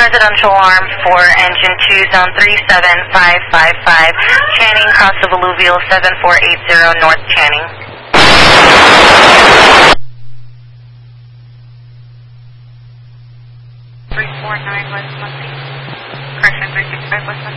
residential alarm for engine 2, zone 37555, Channing, cross of Alluvial 7480, North Channing. 349 West Muncie. Correction, 365 West Muncie.